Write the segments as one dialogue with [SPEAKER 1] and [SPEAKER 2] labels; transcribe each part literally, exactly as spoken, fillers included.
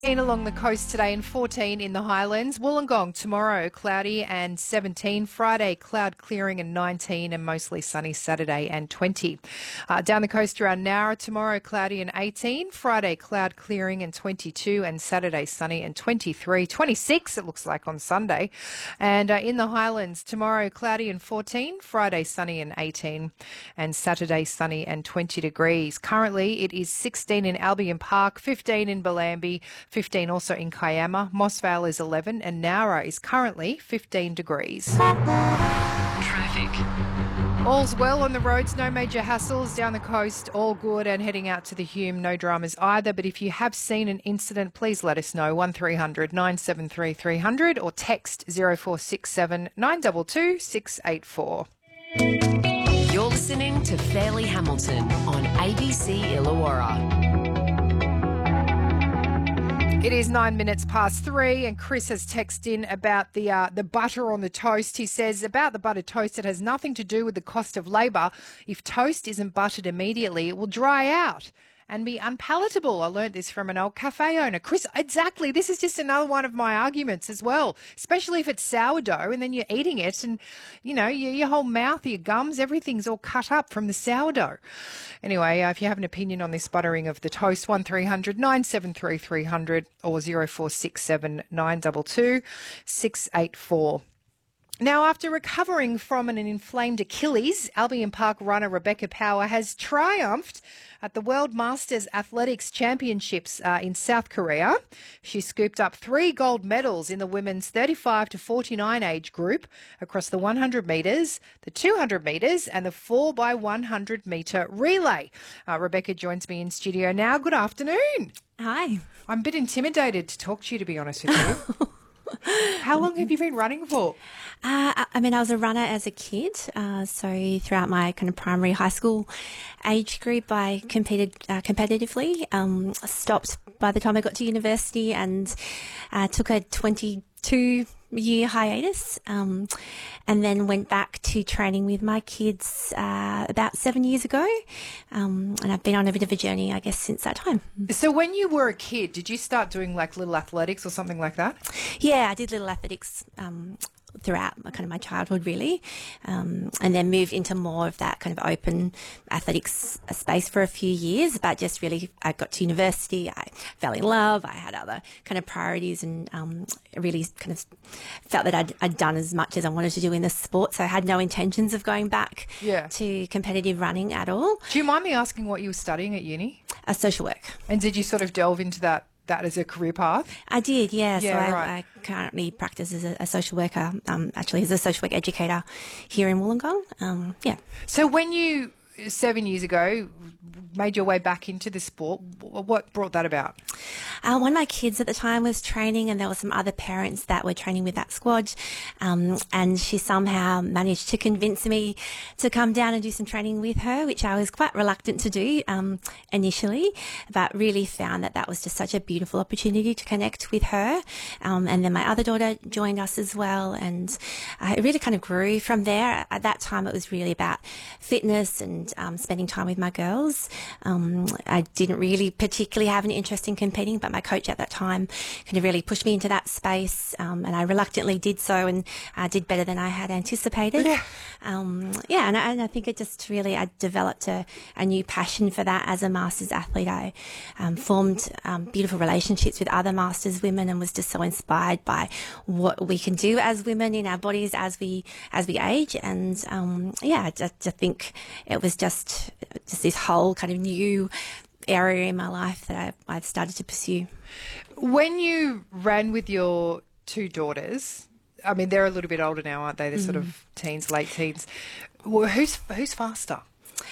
[SPEAKER 1] Along the coast today and fourteen in the Highlands. Wollongong tomorrow, cloudy and seventeen. Friday, cloud clearing and nineteen, and mostly sunny Saturday and twenty. Uh, down the coast around Nowra tomorrow, cloudy and eighteen. Friday, cloud clearing and twenty-two, and Saturday, sunny and twenty-three. twenty-six it looks like on Sunday. And uh, in the Highlands tomorrow, cloudy and fourteen. Friday, sunny and eighteen, and Saturday, sunny and twenty degrees. Currently, it is sixteen in Albion Park, fifteen in Bellambi, fifteen also in Kiama. Mossvale is eleven, and Nowra is currently fifteen degrees.
[SPEAKER 2] Traffic.
[SPEAKER 1] All's well on the roads, no major hassles. Down the coast, all good, and heading out to the Hume, no dramas either. But if you have seen an incident, please let us know. one three hundred nine seven three three hundred or text zero four six seven nine two two six eight four.
[SPEAKER 2] You're listening to Fairleigh Hamilton on A B C Illawarra.
[SPEAKER 1] It is nine minutes past three, and Chris has texted in about the uh, the butter on the toast. He says, about the buttered toast, it has nothing to do with the cost of labour. If toast isn't buttered immediately, it will dry out and be unpalatable. I learnt this from an old cafe owner. Chris, exactly. This is just another one of my arguments as well, especially if it's sourdough and then you're eating it and, you know, your, your whole mouth, your gums, everything's all cut up from the sourdough. Anyway, uh, if you have an opinion on this buttering of the toast, one three hundred nine seven three three hundred or zero four six seven nine two two six eight four. Now, after recovering from an inflamed Achilles, Albion Park runner Rebecca Power has triumphed at the World Masters Athletics Championships uh, in South Korea. She scooped up three gold medals in the women's thirty-five to forty-nine age group across the one hundred metres, the two hundred metres and the four by one hundred metre relay. Uh, Rebecca joins me in studio now. Good afternoon.
[SPEAKER 3] Hi.
[SPEAKER 1] I'm a bit intimidated to talk to you, to be honest with you. How long have you been running for?
[SPEAKER 3] Uh, I mean, I was a runner as a kid. Uh, so throughout my kind of primary high school age group, I competed uh, competitively. Um, stopped by the time I got to university and uh, took a twenty-two year hiatus, um, and then went back to training with my kids uh, about seven years ago. Um, and I've been on a bit of a journey, I guess, since that time.
[SPEAKER 1] So when you were a kid, did you start doing like little athletics or something like that?
[SPEAKER 3] Yeah, I did little athletics um, throughout my, kind of my childhood, really, um, and then moved into more of that kind of open athletics space for a few years. But just really, I got to university, I fell in love, I had other kind of priorities, and um, really kind of felt that I'd, I'd done as much as I wanted to do in the sport. So I had no intentions of going back
[SPEAKER 1] yeah.
[SPEAKER 3] to competitive running at all.
[SPEAKER 1] Do you mind me asking what you were studying at uni?
[SPEAKER 3] A social work.
[SPEAKER 1] And did you sort of delve into that that as a career path?
[SPEAKER 3] I did, yeah.
[SPEAKER 1] yeah
[SPEAKER 3] so I,
[SPEAKER 1] right.
[SPEAKER 3] I currently practice as a, a social worker, um, actually as a social work educator here in Wollongong. Um, yeah.
[SPEAKER 1] So when you, seven years ago, made your way back into the sport, what brought that about?
[SPEAKER 3] Uh, one of my kids at the time was training, and there were some other parents that were training with that squad, um, and she somehow managed to convince me to come down and do some training with her, which I was quite reluctant to do um, initially, but really found that that was just such a beautiful opportunity to connect with her. Um, and then my other daughter joined us as well, and uh, it really kind of grew from there. At that time, it was really about fitness and um, spending time with my girls. Um, I didn't really particularly have an interest in competing, but my coach at that time kind of really pushed me into that space, um, and I reluctantly did so, and uh, did better than I had anticipated.
[SPEAKER 1] Yeah,
[SPEAKER 3] um, yeah and, I, and I think it just really, I developed a, a new passion for that as a Masters athlete. I um, formed um, beautiful relationships with other Masters women, and was just so inspired by what we can do as women in our bodies as we as we age. And um, yeah, I just, I think it was just just this whole kind of new area in my life that I, I've started to pursue.
[SPEAKER 1] When you ran with your two daughters, I mean, they're a little bit older now, aren't they? They're mm. sort of teens, late teens. Well, who's who's faster?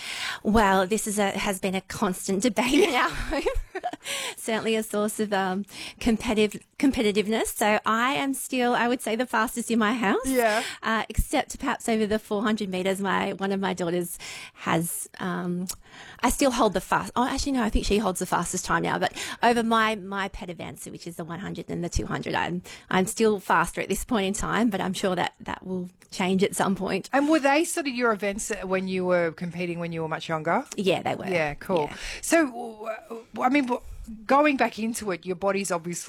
[SPEAKER 3] Well, this is a has been a constant debate in our home. Certainly a source of um, competitive competitiveness. So I am still, I would say, the fastest in my house.
[SPEAKER 1] Yeah.
[SPEAKER 3] Uh, except perhaps over the four hundred metres, my one of my daughters has. Um, I still hold the fast. Oh, actually, no. I think she holds the fastest time now. But over my my pet events, which is the one hundred and the two hundred, I'm I'm still faster at this point in time. But I'm sure that that will change at some point.
[SPEAKER 1] And were they sort of your events when you were competing when you were much younger?
[SPEAKER 3] Yeah, they were.
[SPEAKER 1] Yeah, cool.
[SPEAKER 3] Yeah.
[SPEAKER 1] So, I mean, going back into it, your body's obviously